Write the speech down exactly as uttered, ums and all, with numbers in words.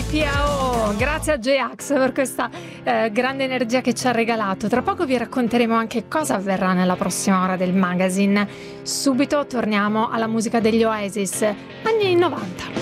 Piao, grazie a J-Ax per questa eh, grande energia che ci ha regalato. Tra poco vi racconteremo anche cosa avverrà nella prossima ora del magazine. Subito torniamo alla musica degli Oasis, anni novanta.